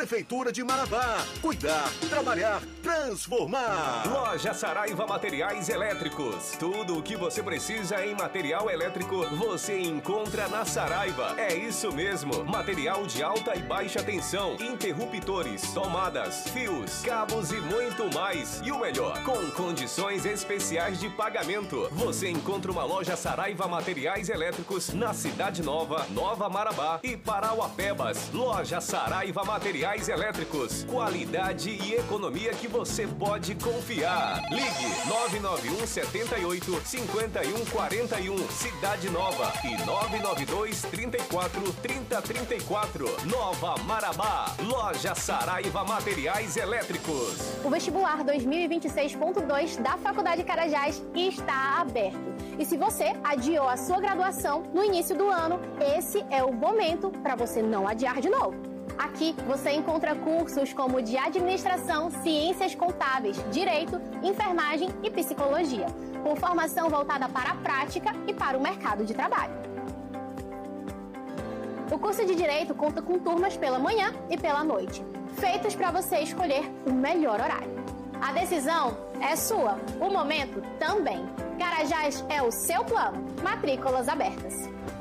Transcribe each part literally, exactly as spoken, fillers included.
Prefeitura de Marabá. Cuidar, trabalhar, transformar. Loja Saraiva Materiais Elétricos. Tudo o que você precisa em material elétrico, você encontra na Saraiva. É isso mesmo. Material de alta e baixa tensão, interruptores, tomadas, fios, cabos e muito mais. E o melhor, com condições especiais de pagamento. Você encontra uma loja Saraiva Materiais Elétricos na Cidade Nova, Nova Marabá e Parauapebas. Loja Saraiva Materiais Elétricos. Qualidade e economia que você pode confiar. Ligue nove nove um sete oito cinco um quatro um, Cidade Nova, e nove nove dois trinta e quatro trinta trinta e quatro, Nova Marabá. Loja Saraiva Materiais Elétricos. O vestibular dois mil e vinte e seis ponto dois da Faculdade Carajás está aberto. E se você adiou a sua graduação no início do ano, esse é o momento para você não adiar de novo. Aqui você encontra cursos como de administração, ciências contábeis, direito, enfermagem e psicologia, com formação voltada para a prática e para o mercado de trabalho. O curso de direito conta com turmas pela manhã e pela noite, feitos para você escolher o melhor horário. A decisão é sua, o momento também. Carajás é o seu plano. Matrículas abertas.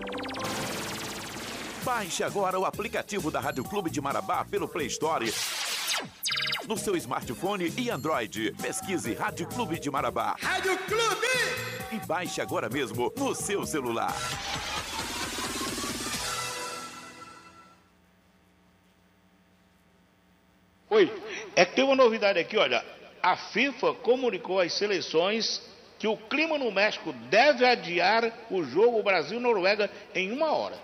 Baixe agora o aplicativo da Rádio Clube de Marabá pelo Play Store no seu smartphone e Android. Pesquise Rádio Clube de Marabá. Rádio Clube! E baixe agora mesmo no seu celular. Oi, é que tem uma novidade aqui, olha. A FIFA comunicou às seleções que o clima no México deve adiar o jogo Brasil-Noruega em uma hora.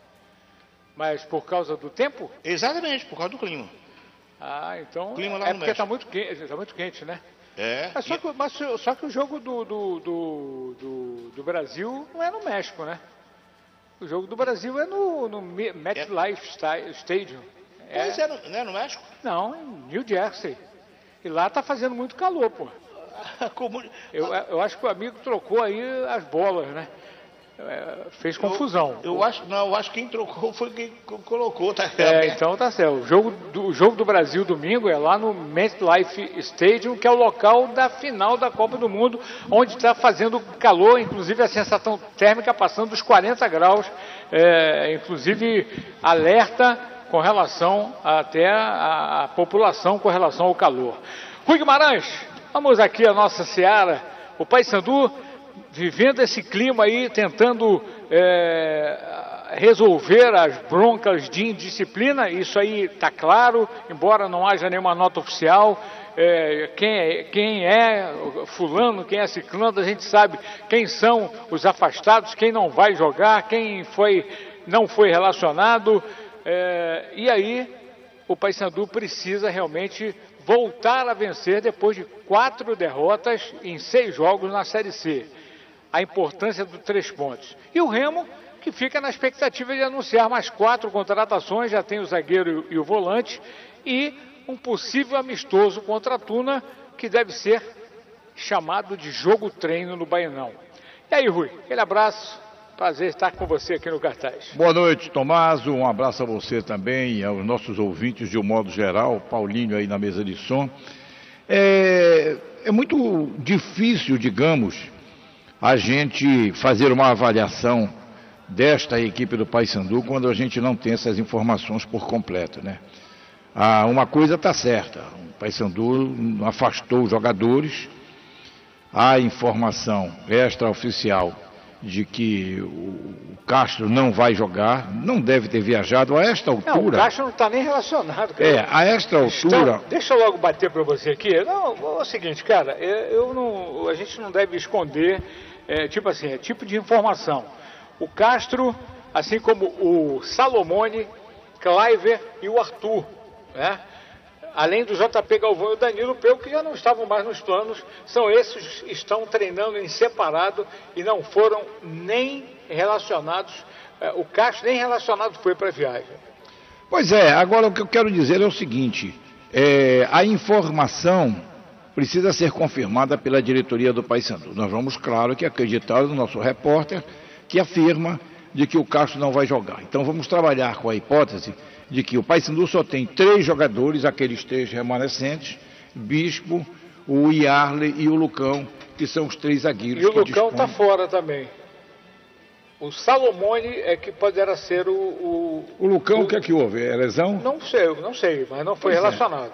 Mas por causa do tempo? Exatamente, por causa do clima. Ah, então clima lá é no porque está México. muito quente, tá muito quente, né? É. Mas só, que, mas só que o jogo do, do, do, do, do Brasil não é no México, né? O jogo do Brasil é no, no MetLife é. Stadium. É. Pois é, no, não é no México? Não, em New Jersey. E lá tá fazendo muito calor, pô. Como... eu, eu acho que o amigo trocou aí as bolas, né? É, fez confusão. Eu, eu acho, não, eu acho que quem trocou foi quem colocou, tá certo? É, então tá certo. O jogo do, o jogo do Brasil domingo é lá no MetLife Stadium, que é o local da final da Copa do Mundo, onde está fazendo calor, inclusive a sensação térmica passando dos quarenta graus, é, inclusive alerta com relação até a, a população com relação ao calor. Rui Guimarães, vamos aqui a nossa seara, o Paysandu vivendo esse clima aí, tentando é, resolver as broncas de indisciplina, isso aí está claro, embora não haja nenhuma nota oficial. É, quem, é, quem é fulano, quem é ciclano, a gente sabe quem são os afastados, quem não vai jogar, quem foi, não foi relacionado, é, e aí o Paysandu precisa realmente voltar a vencer depois de quatro derrotas em seis jogos na Série C. A importância dos três pontos. E o Remo, que fica na expectativa de anunciar mais quatro contratações, já tem o zagueiro e o volante, e um possível amistoso contra a Tuna, que deve ser chamado de jogo-treino no Baianão. E aí, Rui, aquele abraço, prazer estar com você aqui no Cartaz. Boa noite, Tomaso, um abraço a você também e aos nossos ouvintes de um modo geral, Paulinho aí na mesa de som. É, é muito difícil, digamos, a gente fazer uma avaliação desta equipe do Paysandu quando a gente não tem essas informações por completo, né? Ah, uma coisa está certa, o Paysandu afastou os jogadores, há informação extraoficial de que o Castro não vai jogar, não deve ter viajado a esta altura. Não, o Castro não está nem relacionado, cara. É, a esta altura... Então, deixa eu logo bater para você aqui. Não, é o seguinte, cara, eu não, a gente não deve esconder, é, tipo assim, é tipo de informação. O Castro, assim como o Salomone, Cliver e o Arthur, né? Além do J P Galvão e o Danilo Peu, que já não estavam mais nos planos, são esses que estão treinando em separado e não foram nem relacionados, eh, o Castro nem relacionado foi para a viagem. Pois é, agora o que eu quero dizer é o seguinte, é, a informação precisa ser confirmada pela diretoria do Paysandu. Nós vamos, claro, que acreditar no nosso repórter, que afirma de que o Castro não vai jogar. Então vamos trabalhar com a hipótese de que o Paysandu só tem três jogadores, aqueles três remanescentes, Bispo, o Yarley e o Lucão, que são os três zagueiros. E o que Lucão está dispõem. fora também. O Salomone é que poderá ser o... O, o Lucão, o... o que é que houve? É lesão? Não sei, não sei, mas não foi Pois relacionado.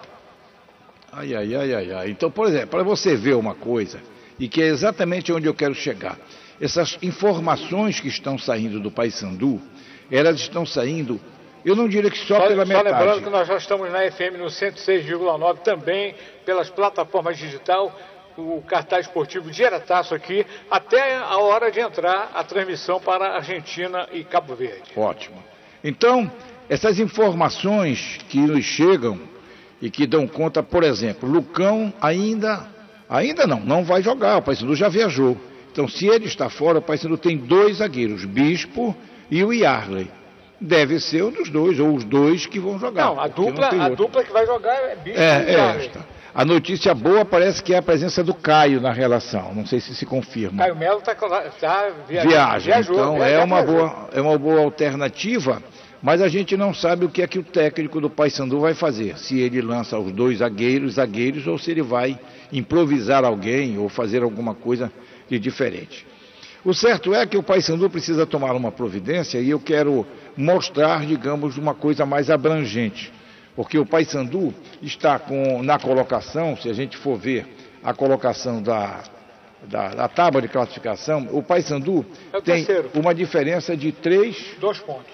É. Ai, ai, ai, ai, ai. Então, por exemplo, para você ver uma coisa, e que é exatamente onde eu quero chegar, essas informações que estão saindo do Paysandu, elas estão saindo, eu não diria que só, só pela só metade. Só lembrando que nós já estamos na F M no cento e seis vírgula nove também, pelas plataformas digital, o cartaz esportivo diretaço aqui, até a hora de entrar a transmissão para Argentina e Cabo Verde. Ótimo. Então, essas informações que nos chegam e que dão conta, por exemplo, Lucão ainda, ainda não, não vai jogar, o Paysandu já viajou. Então, se ele está fora, o Paysandu tem dois zagueiros, Bispo e o Yarley. Deve ser um dos dois, ou os dois que vão jogar. Não, a dupla, não a dupla que vai jogar é Bispo é, e Yarley. É esta. A notícia boa parece que é a presença do Caio na relação, não sei se se confirma. Caio Melo está tá viajando. Viaja, viajou, então viajou, é, uma viajou. boa, é uma boa alternativa, mas a gente não sabe o que é que o técnico do Paysandu vai fazer. Se ele lança os dois zagueiros, zagueiros, ou se ele vai improvisar alguém ou fazer alguma coisa de diferente. O certo é que o Paysandu precisa tomar uma providência e eu quero mostrar, digamos, uma coisa mais abrangente. Porque o Paysandu está com, na colocação, se a gente for ver a colocação da, da, da tábua de classificação, o Paysandu é o tem terceiro. uma diferença de três... Dois pontos.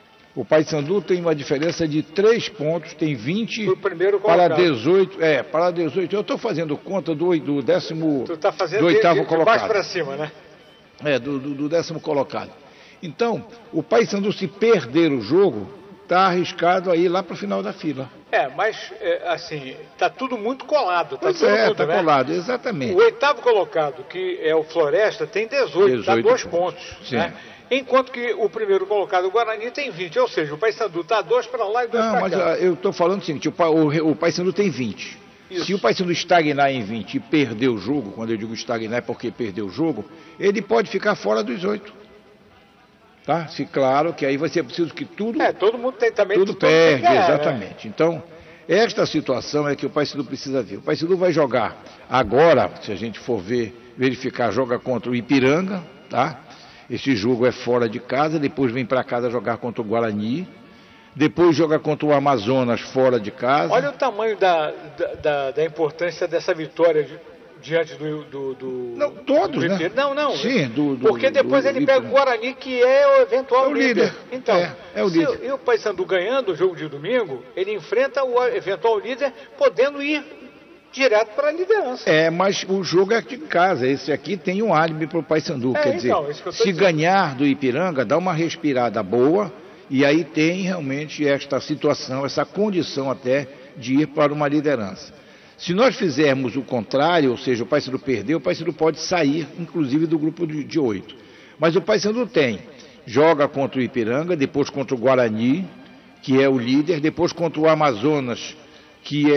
O Paysandu tem uma diferença de três pontos, tem vinte o primeiro para colocado. dezoito. É, para dezoito. Eu estou fazendo conta do, do décimo... Tu está fazendo do oitavo de, de colocado. baixo para cima, né? É, do, do, do décimo colocado. Então, o Paysandu, se perder o jogo, está arriscado aí lá para o final da fila. É, mas, é, assim, está tudo muito colado. Tá Pois tudo é, muito, está né? colado, exatamente. O oitavo colocado, que é o Floresta, tem dezoito, está dois pontos. Sim. Né? Enquanto que o primeiro colocado, o Guarani, tem vinte. Ou seja, o Paysandu está dois para lá e dois para cá. Não, mas ah, eu estou falando o seguinte, o, o, o Paysandu tem vinte. Isso. Se o Paysandu estagnar em vinte e perder o jogo, quando eu digo estagnar é porque perdeu o jogo, ele pode ficar fora dos oito. Tá? Se claro que aí vai ser preciso que tudo... É, todo mundo tem também... Tudo todo perde, tem ganhar, exatamente. Né? Então, esta situação é que o Paysandu precisa ver. O Paysandu vai jogar agora, se a gente for ver, verificar, joga contra o Ipiranga, tá? Esse jogo é fora de casa, depois vem para casa jogar contra o Guarani, depois joga contra o Amazonas fora de casa. Olha o tamanho da, da, da, da importância dessa vitória de, diante do, do, do... Não, todos, do né? Não, não. Sim, do, do, porque depois do, ele do, pega o Guarani, que é o eventual é o líder. líder. Então, é, é o se líder. e o Paysandu ganhando o jogo de domingo, ele enfrenta o eventual líder, podendo ir direto para a liderança. É, mas o jogo é aqui em casa. Esse aqui tem um álibi para o Paysandu. É, quer dizer, então, isso que eu tô se dizendo. ganhar do Ipiranga, dá uma respirada boa, e aí tem realmente esta situação, essa condição até de ir para uma liderança. Se nós fizermos o contrário, ou seja, o Paysandu perdeu, o Paysandu pode sair, inclusive, do grupo de oito. Mas o Paysandu tem, joga contra o Ipiranga, depois contra o Guarani, que é o líder, depois contra o Amazonas, que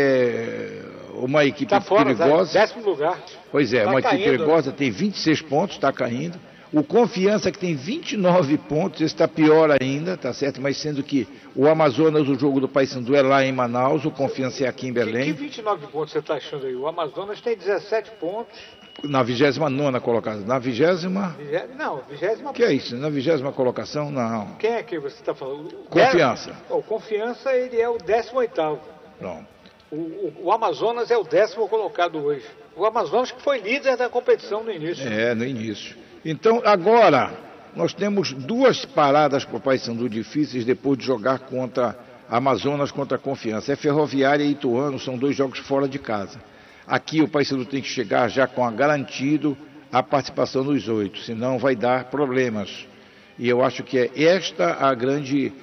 é uma equipe Tá fora, perigosa. Tá, décimo lugar. Pois é, tá uma caindo, equipe perigosa, né? Tem vinte e seis pontos, está caindo. O Confiança, que tem vinte e nove pontos, esse está pior ainda, tá certo? Mas sendo que o Amazonas, o jogo do Paysandu é lá em Manaus, o Confiança é aqui em Belém. Que, que vinte e nove pontos você está achando aí? O Amazonas tem dezessete pontos. Na vigésima nona colocação. Na vigésima... Vigé... Não, vigésima... Que é isso? Na vigésima colocação, não. Quem é que você está falando? Confiança. O Confiança, ele é o décimo oitavo. Pronto. O, o, o Amazonas é o décimo colocado hoje. O Amazonas que foi líder da competição no início. É, no início. Então, agora, nós temos duas paradas para o Paysandu difíceis depois de jogar contra Amazonas, contra a Confiança. É Ferroviária e Ituano, são dois jogos fora de casa. Aqui o Paysandu tem que chegar já com a garantido a participação nos oito, senão vai dar problemas. E eu acho que é esta a grande...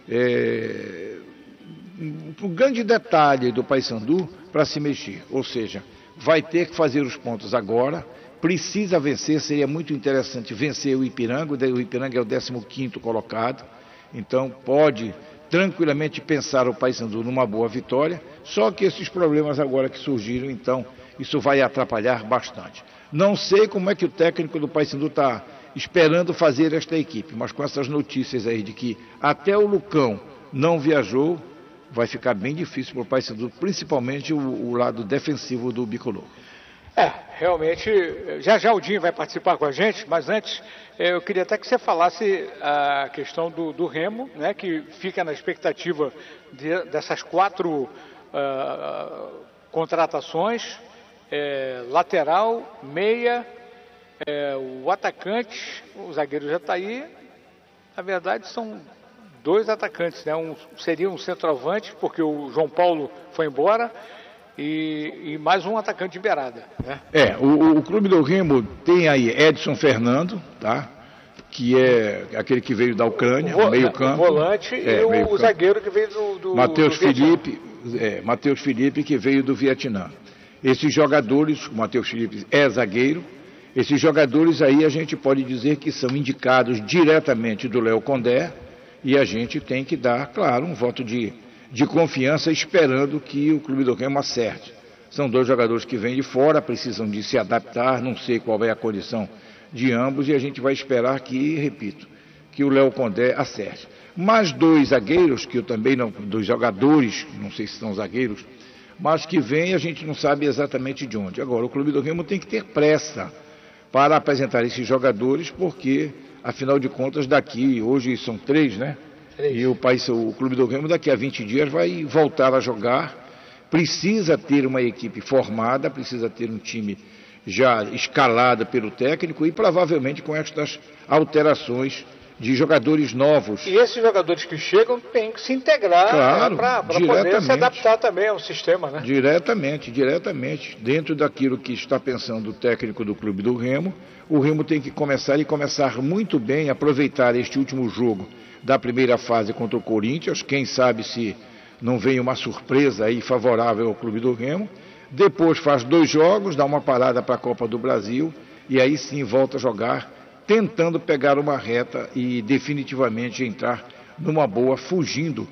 É, o grande detalhe do Paysandu para se mexer. Ou seja, vai ter que fazer os pontos agora, precisa vencer, seria muito interessante vencer o Ipiranga, o Ipiranga é o décimo quinto colocado, então pode tranquilamente pensar o Paysandu numa boa vitória, só que esses problemas agora que surgiram, então isso vai atrapalhar bastante. Não sei como é que o técnico do Paysandu está esperando fazer esta equipe, mas com essas notícias aí de que até o Lucão não viajou, vai ficar bem difícil para o Paysandu, principalmente o, o lado defensivo do Bicolor. É, realmente, já já o Dinho vai participar com a gente, mas antes eu queria até que você falasse a questão do, do Remo, né, que fica na expectativa de, dessas quatro uh, contratações, é, lateral, meia, é, o atacante, o zagueiro já está aí, na verdade são dois atacantes, né, um, seria um centroavante, porque o João Paulo foi embora, E, e mais um atacante de beirada, né? É, o, o Clube do Remo tem aí Edson Fernando, tá? Que é aquele que veio da Ucrânia, o, meio campo. O volante é, e o, o zagueiro que veio do, do Matheus do Felipe, é, Matheus Felipe que veio do Vietnã. Esses jogadores, o Matheus Felipe é zagueiro, esses jogadores aí a gente pode dizer que são indicados diretamente do Léo Condé e a gente tem que dar, claro, um voto de... de confiança, esperando que o Clube do Remo acerte. São dois jogadores que vêm de fora, precisam de se adaptar, não sei qual é a condição de ambos, e a gente vai esperar que, repito, que o Léo Condé acerte. Mais dois zagueiros, que eu também não, dois jogadores, não sei se são zagueiros, mas que vêm, a gente não sabe exatamente de onde. Agora, o Clube do Remo tem que ter pressa para apresentar esses jogadores, porque, afinal de contas, daqui, hoje são três, né? E o, país, o Clube do Remo daqui a vinte dias vai voltar a jogar, precisa ter uma equipe formada, precisa ter um time já escalado pelo técnico e provavelmente com estas alterações de jogadores novos. E esses jogadores que chegam têm que se integrar, claro, para poder se adaptar também ao sistema, né? Diretamente, diretamente. Dentro daquilo que está pensando o técnico do Clube do Remo, o Remo tem que começar e começar muito bem, aproveitar este último jogo da primeira fase contra o Corinthians, quem sabe se não vem uma surpresa aí favorável ao Clube do Remo, depois faz dois jogos, dá uma parada para a Copa do Brasil e aí sim volta a jogar, tentando pegar uma reta e definitivamente entrar numa boa, fugindo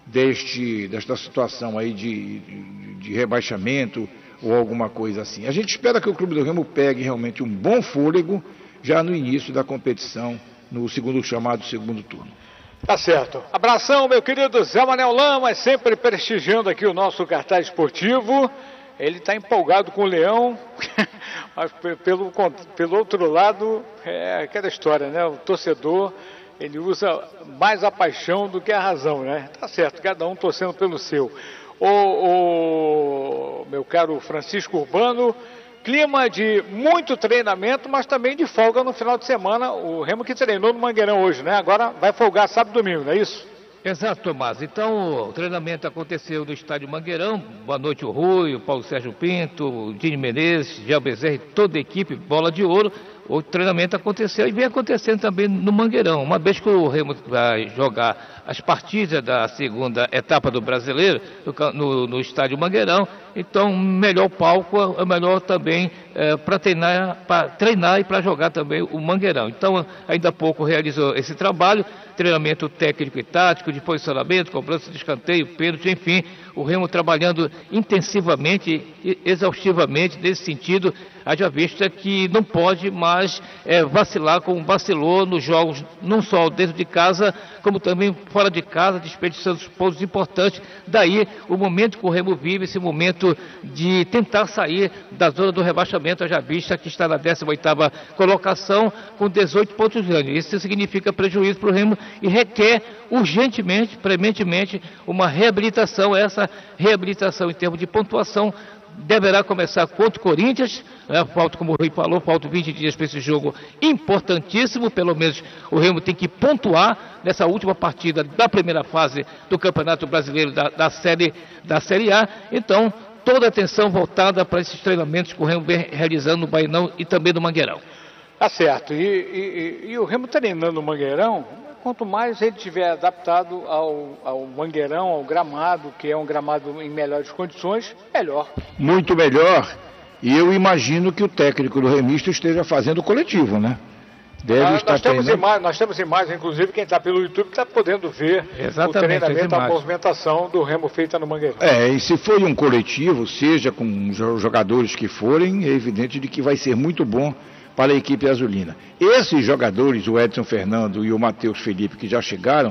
deste, desta situação aí de, de, de rebaixamento ou alguma coisa assim. A gente espera que o Clube do Remo pegue realmente um bom fôlego já no início da competição, no segundo chamado segundo turno. Tá certo. Abração, meu querido Zé Manuel Lamas, sempre prestigiando aqui o nosso cartaz esportivo. Ele está empolgado com o Leão, mas pelo, pelo outro lado, é aquela história, né? O torcedor, ele usa mais a paixão do que a razão, né? Tá certo, cada um torcendo pelo seu. O, o meu caro Francisco Urbano, clima de muito treinamento, mas também de folga no final de semana. O Remo que treinou no Mangueirão hoje, né? Agora vai folgar sábado e domingo, não é isso? Exato, Tomás. Então, o treinamento aconteceu no estádio Mangueirão. Boa noite, o Rui, o Paulo Sérgio Pinto, o Dini Menezes, Gel Bezerra, toda a equipe, bola de ouro. O treinamento aconteceu e vem acontecendo também no Mangueirão. Uma vez que o Remo vai jogar as partidas da segunda etapa do Brasileiro no, no, no estádio Mangueirão, então melhor palco é melhor também é, para treinar, treinar e para jogar também o Mangueirão. Então, ainda há pouco realizou esse trabalho, treinamento técnico e tático, de posicionamento, cobrança de escanteio, pênalti, enfim, o Remo trabalhando intensivamente e exaustivamente nesse sentido, haja vista que não pode mais é, vacilar como vacilou nos jogos, não só dentro de casa, como também fora de casa, desperdiçando pontos importantes. Daí o momento que o Remo vive, esse momento de tentar sair da zona do rebaixamento, haja vista que está na décima oitava colocação com dezoito pontos ganhos. Isso significa prejuízo para o Remo e requer urgentemente, prementemente, uma reabilitação. Essa reabilitação em termos de pontuação deverá começar contra o Corinthians, né? Falta, como o Rui falou, faltam vinte dias para esse jogo importantíssimo, pelo menos o Remo tem que pontuar nessa última partida da primeira fase do Campeonato Brasileiro da, da, série, da Série A, então toda a atenção voltada para esses treinamentos que o Remo vem realizando no Bainão e também no Mangueirão. Tá certo, e, e, e, e o Remo treinando no Mangueirão, quanto mais ele estiver adaptado ao, ao Mangueirão, ao gramado, que é um gramado em melhores condições, melhor. Muito melhor, e eu imagino que o técnico do remista esteja fazendo o coletivo, né? Deve ah, estar nós, temos treinando... imagem, nós temos imagens, inclusive, quem está pelo YouTube está podendo ver Exatamente, o treinamento, a movimentação do Remo feita no Mangueirão. É, e se for um coletivo, seja com os jogadores que forem, é evidente de que vai ser muito bom para a equipe azulina. Esses jogadores, o Edson Fernando e o Matheus Felipe, que já chegaram,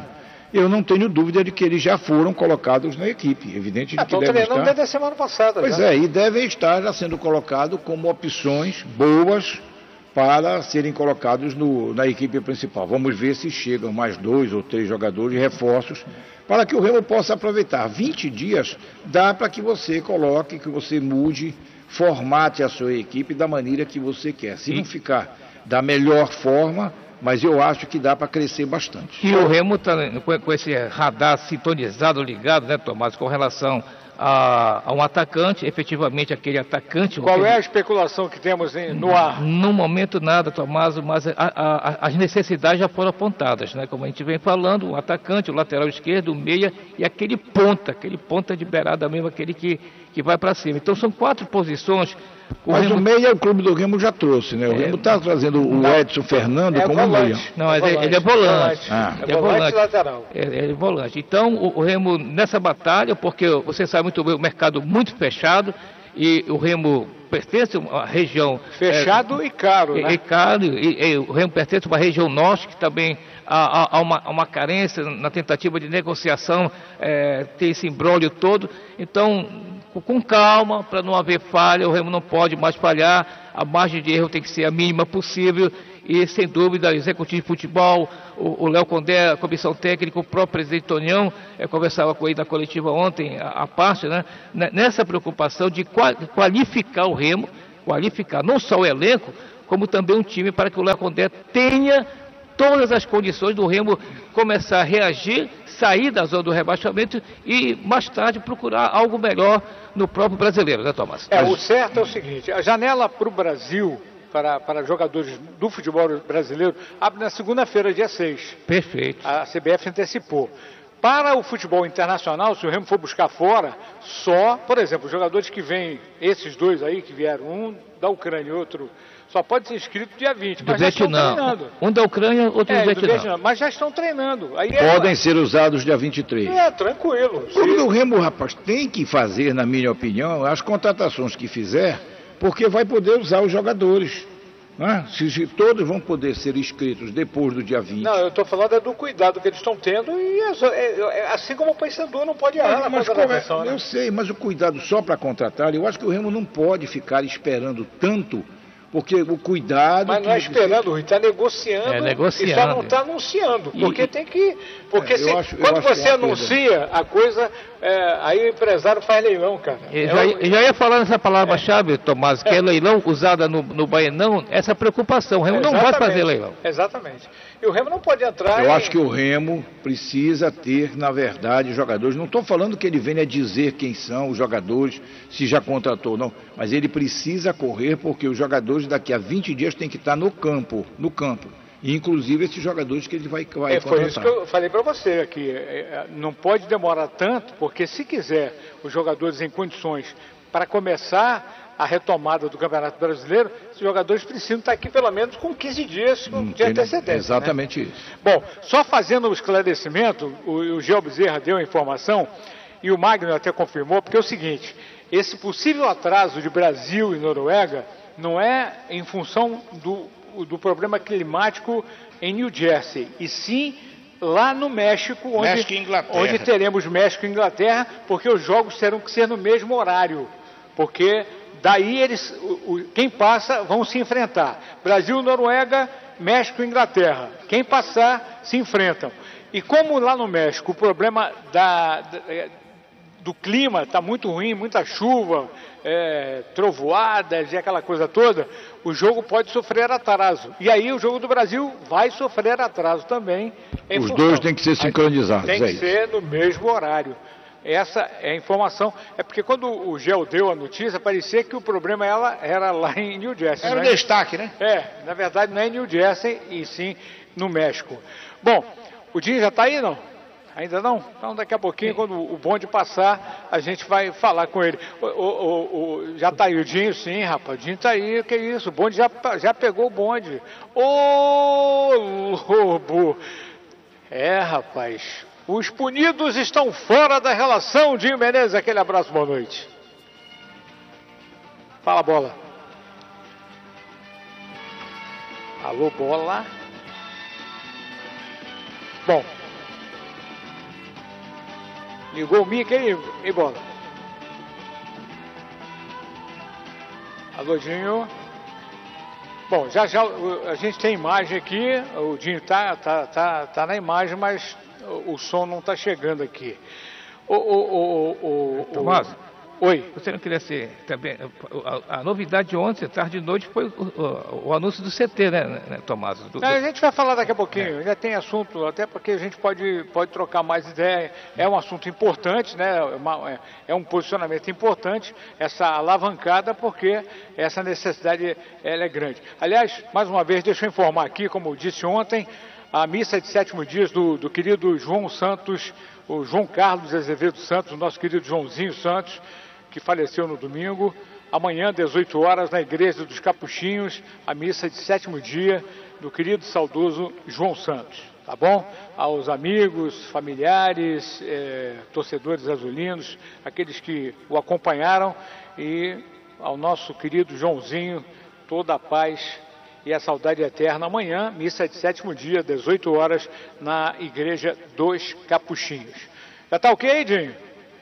eu não tenho dúvida de que eles já foram colocados na equipe. Evidente de Ah, que estão devem treinando estar... desde a semana passada. Pois já. é, e devem estar já sendo colocados como opções boas para serem colocados no, na equipe principal. Vamos ver se chegam mais dois ou três jogadores, reforços, para que o Remo possa aproveitar. vinte dias dá para que você coloque, que você mude, formate a sua equipe da maneira que você quer. Se não ficar da melhor forma, mas eu acho que dá para crescer bastante. E o Remo está com, com esse radar sintonizado, ligado, né, Tomás, com relação a, a um atacante, efetivamente aquele atacante... Qual aquele... é a especulação que temos em, no ar? No momento nada, Tomás, mas a, a, a, as necessidades já foram apontadas, né? Como a gente vem falando, o atacante, o lateral esquerdo, o meia e aquele ponta, aquele ponta de beirada mesmo, aquele que, que vai para cima. Então são quatro posições. O Mas Remo... o meia o clube do Remo já trouxe, né? O É... Remo está trazendo o Edson Fernando é como volante. meia. Não, mas é ele, ele é volante. Ah. Ele é volante lateral. É, ele é volante. Então, o, o Remo, nessa batalha, porque você sabe muito bem, o mercado muito fechado, e o Remo pertence a uma região... Fechado é, e caro, e, né? E caro, e, e o Remo pertence a uma região norte, que também há, há, uma, há uma carência na tentativa de negociação, é, tem esse imbróglio todo. Então, com calma, para não haver falha, o Remo não pode mais falhar, a margem de erro tem que ser a mínima possível, e sem dúvida, o executivo de futebol, o Léo Condé, a comissão técnica, o próprio presidente Tonião, eu conversava com ele na coletiva ontem, a, a parte, né, nessa preocupação de qualificar o Remo, qualificar não só o elenco, como também um time para que o Léo Condé tenha todas as condições do Remo começar a reagir, sair da zona do rebaixamento e mais tarde procurar algo melhor no próprio brasileiro, né, Tomás? É, o certo é o seguinte, a janela para o Brasil, para, para jogadores do futebol brasileiro, abre na segunda-feira, dia seis. Perfeito. A C B F antecipou. Para o futebol internacional, se o Remo for buscar fora, só, por exemplo, os jogadores que vêm, esses dois aí que vieram, um da Ucrânia e outro, só pode ser inscrito dia vinte, do mas já estão treinando. Um da Ucrânia, outro é, do Vietnã. Vietnã. Mas já estão treinando. Aí é, Podem ser usados dia vinte e três. É, tranquilo. O clube do Remo, rapaz, tem que fazer, na minha opinião, as contratações que fizer, porque vai poder usar os jogadores. Né? Se, se todos vão poder ser inscritos depois do dia vinte. Não, eu estou falando é do cuidado que eles estão tendo, e é, é, é, assim como o Paysandu não pode errar na mas contratação. É, né? Eu sei, mas o cuidado só para contratar, eu acho que o Remo não pode ficar esperando tanto, porque o cuidado... Mas não é esperando, Rui, está negociando, é, negociando e só não está anunciando, porque e... tem que... Porque é, se, acho, quando você anuncia a coisa, é, aí o empresário faz leilão, cara. Eu é já, um... já ia falar nessa palavra-chave, é. Tomás, que é leilão usada no, no Baianão, essa preocupação. O Remo não vai fazer leilão. Exatamente. E o Remo não pode entrar... Eu em... acho que o Remo precisa ter, na verdade, jogadores. Não estou falando que ele venha dizer quem são os jogadores, se já contratou ou não, mas ele precisa correr porque os jogadores daqui a vinte dias têm que estar no campo, no campo. Inclusive esses jogadores que ele vai, vai é, contratar. Foi isso que eu falei para você aqui. Não pode demorar tanto, porque se quiser os jogadores em condições para começar a retomada do Campeonato Brasileiro, os jogadores precisam estar aqui pelo menos com quinze dias de antecedência. Exatamente, né? isso. Bom, só fazendo o esclarecimento, o, o Geo Bezerra deu a informação e o Magno até confirmou, porque é o seguinte, esse possível atraso de Brasil e Noruega não é em função do do problema climático em New Jersey, e sim lá no México, onde, México e Inglaterra. onde teremos México e Inglaterra, porque os jogos terão que ser no mesmo horário, porque daí eles, o, o, quem passa vão se enfrentar, Brasil, Noruega, México e Inglaterra, quem passar se enfrentam, e como lá no México o problema da, da do clima está muito ruim, muita chuva, é, trovoadas e aquela coisa toda, o jogo pode sofrer atraso. E aí o jogo do Brasil vai sofrer atraso também. Os função. dois têm que ser sincronizados. Tem que é ser isso. no mesmo horário. Essa é a informação. É porque quando o Gel deu a notícia, parecia que o problema era, era lá em New Jersey. Era o destaque, né? É, na verdade não é em New Jersey, e sim no México. Bom, o Dinho já está aí, não? Ainda não? Então daqui a pouquinho, quando o bonde passar, a gente vai falar com ele. O, o, o, já está aí o Dinho? Sim, rapaz, o Dinho está aí, que isso? O bonde já, já pegou o bonde. Ô, lobo! É, rapaz, os punidos estão fora da relação, Dinho Menezes. Aquele abraço, boa noite. Fala, bola. Alô, bola. Bom, Ligou o mic aí, e bola. Alô, Dinho. Bom, já já a gente tem imagem aqui, o Dinho tá, tá, tá, tá na imagem, mas o, o som não tá chegando aqui. O, o, o, o, o, Tomás, oi. Você não queria ser também... A, a novidade de ontem, tarde e noite, foi o, o, o anúncio do C T, né, né Tomás? Do, do... A gente vai falar daqui a pouquinho, é. ainda tem assunto, até porque a gente pode, pode trocar mais ideia. É um assunto importante, né? Uma, é, é um posicionamento importante, essa alavancada, porque essa necessidade ela é grande. Aliás, mais uma vez, deixa eu informar aqui, como eu disse ontem, a missa de sétimo dia do, do querido João Santos, o João Carlos Azevedo Santos, o nosso querido Joãozinho Santos, que faleceu no domingo. Amanhã, dezoito horas, na Igreja dos Capuchinhos, a missa de sétimo dia do querido saudoso João Santos. Tá bom? Aos amigos, familiares, eh, torcedores azulinos, aqueles que o acompanharam, e ao nosso querido Joãozinho, toda a paz e a saudade eterna. Amanhã, missa de sétimo dia, dezoito horas, na Igreja dos Capuchinhos. Já tá ok, Dinho?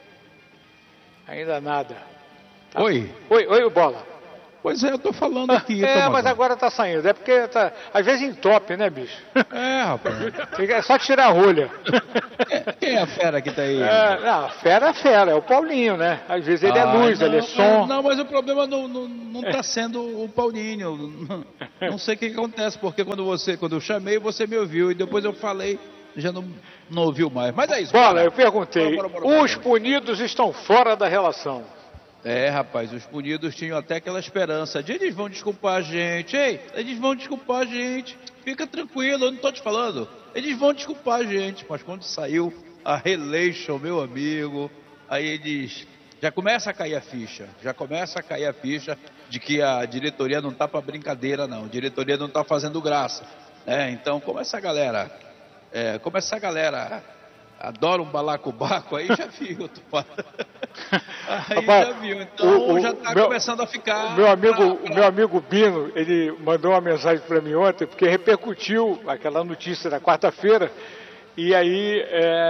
Ainda nada. Tá. Oi. Oi, oi, Bola. Pois é, eu tô falando aqui. É, Tomás. mas agora tá saindo. É porque tá, às vezes entope, né, bicho? É, rapaz. É só tirar a rolha. É, quem é a fera que tá aí? É, não, a fera é fera, é o Paulinho, né? Às vezes ele ah, é luz, não, ele é som. Não, mas o problema não, não, não tá sendo o Paulinho. Não, não sei o que acontece, porque quando você, quando eu chamei, você me ouviu, e depois eu falei, já não, não ouviu mais. Mas é isso. Bola, cara. eu perguntei, bora, bora, bora, os bora. punidos estão fora da relação. É, rapaz, os punidos tinham até aquela esperança de eles vão desculpar a gente. Ei, eles vão desculpar a gente. Fica tranquilo, eu não tô te falando. Eles vão desculpar a gente. Mas quando saiu a relation, meu amigo, aí eles... Já começa a cair a ficha. Já começa a cair a ficha de que a diretoria não tá pra brincadeira, não. A diretoria não tá fazendo graça. É, então, como essa galera... É, como essa galera... adora um balacobaco, aí já viu, tu aí Rapaz, já viu, então o, o, já tá meu, começando a ficar... O meu amigo, pra, pra... o meu amigo Bino, ele mandou uma mensagem para mim ontem, porque repercutiu aquela notícia da quarta-feira, e aí,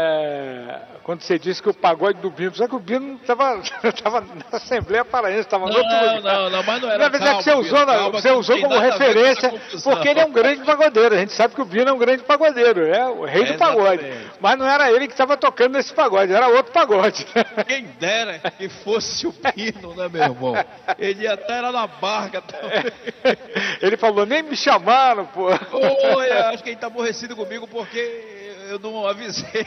é, quando você disse que o pagode do Bino, só que o Bino estava na Assembleia Paraense, estava no outro lugar. Não, não, mas não era. Na verdade, calma, você usou, Bino, calma, você usou como referência, porque ele é um grande pagodeiro. A gente sabe que o Bino é um grande pagodeiro, é o rei é, do pagode. Mas não era ele que estava tocando nesse pagode, era outro pagode. Quem dera que fosse o Bino, né, meu irmão? Ele até era na barca também. Ele falou, nem me chamaram, pô. Oi, acho que ele está aborrecido comigo porque... eu não avisei.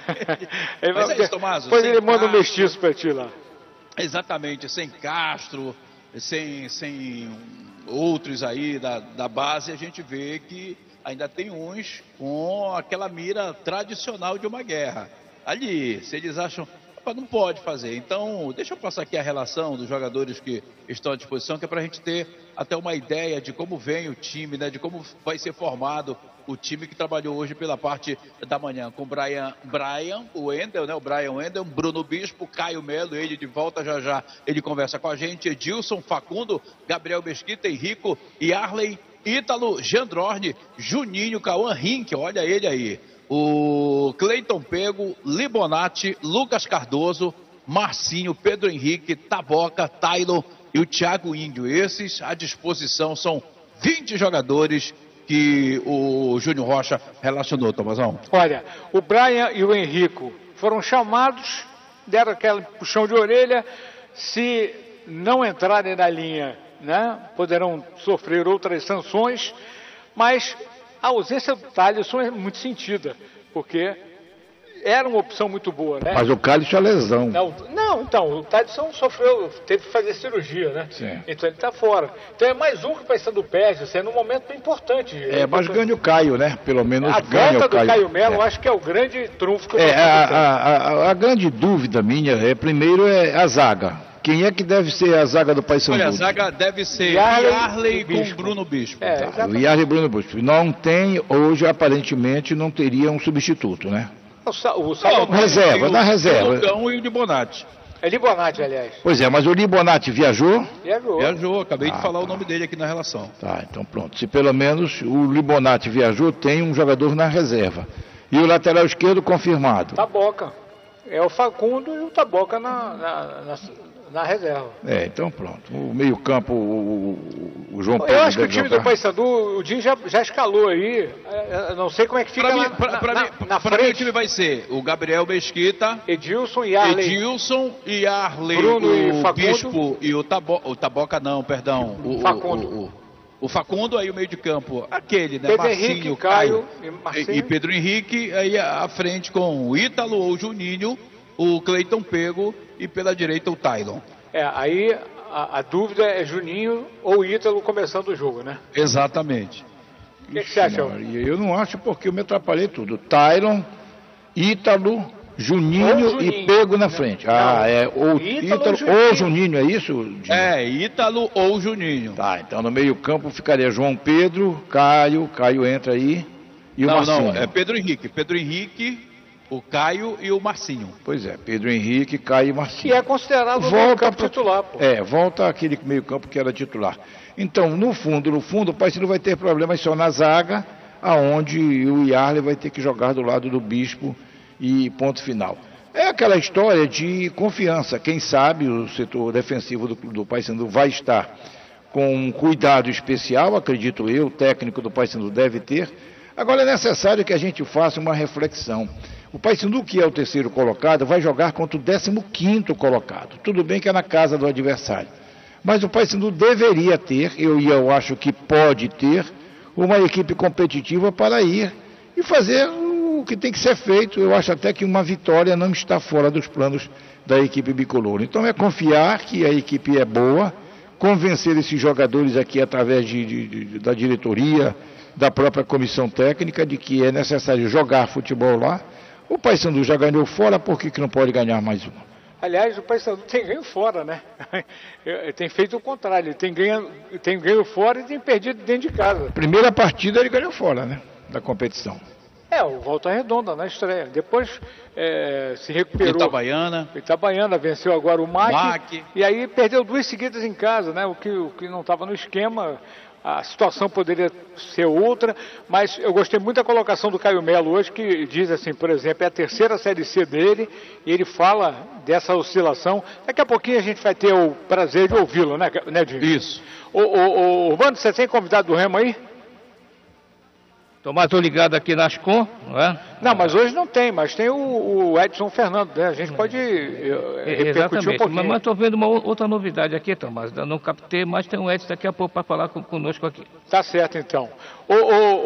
Ele Mas é isso, Tomás. Depois ele manda um mestiço pra ti lá. Exatamente, sem Castro, sem, sem outros aí da, da base, a gente vê que ainda tem uns com aquela mira tradicional de uma guerra. Ali, se eles acham... não pode fazer. Então, deixa eu passar aqui a relação dos jogadores que estão à disposição, que é para a gente ter até uma ideia de como vem o time, né, de como vai ser formado o time que trabalhou hoje pela parte da manhã, com Brian, Brian o Wendel, né, o Brian Wendel, Bruno Bispo, Caio Melo, ele de volta já já, ele conversa com a gente, Edilson, Facundo, Gabriel Mesquita, Henrico, Yarley, Ítalo, Jandrorne, Juninho, Cauã Rink, olha ele aí. O Cleiton Pego, Libonati, Lucas Cardoso, Marcinho, Pedro Henrique, Taboca, Taylor e o Thiago Índio. Esses à disposição, são vinte jogadores que o Júnior Rocha relacionou, Tomazão. Olha, o Brian e o Henrico foram chamados, deram aquele puxão de orelha, se não entrarem na linha, né, poderão sofrer outras sanções, mas... a ausência do Thaleson é muito sentida, porque era uma opção muito boa, né? Mas o Cálice tinha lesão. Não, não, então, o Thaleson sofreu, teve que fazer cirurgia, né? Sim. Então ele está fora. Então é mais um que vai ser do Pérez, isso é num momento importante. É, mas ganha o Caio, né? Pelo menos a ganha o Caio. A volta do Caio Melo, é. Eu acho que é o grande trunfo que eu é, a, a, a, a grande dúvida minha, é, primeiro, é a zaga. Quem é que deve ser a zaga do Paysandu? Olha, a zaga deve ser Yarley, Yarley com Bruno Bispo. É, tá, o Yarley e Bruno Bispo. Não tem, hoje aparentemente não teria um substituto, né? O, o, o não, reserva, na reserva. O Lucão e o Libonati. É Libonati, aliás. Pois é, mas o Libonati viajou? Viajou. Viajou, acabei ah, de falar tá. o nome dele aqui na relação. Tá, então pronto. Se pelo menos o Libonati viajou, tem um jogador na reserva. E o lateral esquerdo confirmado? Taboca. É o Facundo e o Taboca na, na, na, na reserva. É, então pronto. O meio campo, o, o, o João Pedro... Eu acho que o time jogar. do Paysandu, o Dinho já, já escalou aí. Eu não sei como é que fica pra lá mim, pra, na, pra na, mim, na pra frente. mim o time vai ser o Gabriel Mesquita, Edilson e Arley. Edilson e Arley, Bruno o e Facundo. Bispo e o, Tabo, o Taboca não, perdão. O Facundo. O, o, o Facundo, aí o meio de campo, aquele, né? Pedro Marcinho, Henrique, Caio e Marcinho. E, e Pedro Henrique, aí à frente com o Ítalo ou o Juninho, o Cleiton Pego e pela direita o Tylon. É, aí a, a dúvida é Juninho ou Ítalo começando o jogo, né? Exatamente. O que, que você acha? Maria, eu não acho porque eu me atrapalhei tudo. Tylon, Ítalo, Juninho, Juninho e Pego na frente. Não, ah, é ou Ítalo Ítalo ou ou Juninho, é isso? Dinho? É, Ítalo ou Juninho. Tá, então no meio campo ficaria João Pedro, Caio, Caio entra aí, e o não, Marcinho. não, é Pedro Henrique. Pedro Henrique, o Caio e o Marcinho. Pois é, Pedro Henrique, Caio e Marcinho. Que é considerado o meio Volta campo pro- titular, pô. É, volta aquele meio campo que era titular. Então, no fundo, no fundo, o Paysandu vai ter problemas só na zaga, aonde o Yarley vai ter que jogar do lado do Bispo e ponto final. É aquela história de confiança. Quem sabe o setor defensivo do, do Paysandu vai estar com um cuidado especial, acredito eu, o técnico do Paysandu deve ter. Agora é necessário que a gente faça uma reflexão. O Paysandu, que é o terceiro colocado, vai jogar contra o décimo quinto colocado. Tudo bem que é na casa do adversário. Mas o Paysandu deveria ter, eu, eu acho que pode ter, uma equipe competitiva para ir e fazer o que tem que ser feito. Eu acho até que uma vitória não está fora dos planos da equipe bicolor. Então é confiar que a equipe é boa, convencer esses jogadores aqui através de, de, de, da diretoria, da própria comissão técnica, de que é necessário jogar futebol lá. O Paysandu já ganhou fora, por que, que não pode ganhar mais uma? Aliás, o Paysandu tem ganho fora, né? Ele tem feito o contrário, ele tem ganho, tem ganho fora e tem perdido dentro de casa. Primeira partida ele ganhou fora, né? Da competição. É, o Volta Redonda na estreia. Depois é, se recuperou. Itabaiana. Itabaiana venceu agora o M A C. M A C. E aí perdeu duas seguidas em casa, né? O que, o que não estava no esquema. A situação poderia ser outra, mas eu gostei muito da colocação do Caio Melo hoje, que diz assim, por exemplo, é a terceira Série C dele, e ele fala dessa oscilação. Daqui a pouquinho a gente vai ter o prazer de ouvi-lo, né, né Dinho? Isso. Ô, ô, ô, Urbano, você tem convidado do Remo aí? Tomás, estou ligado aqui na Ascom, não é? Não, mas hoje não tem, mas tem o, o Edson Fernando, né? A gente pode uh, repercutir Exatamente, um pouquinho. mas estou vendo uma o- outra novidade aqui, Tomás. Eu não captei, mas tem um Edson daqui a pouco para falar com, conosco aqui. Tá certo, então. Ô, ô,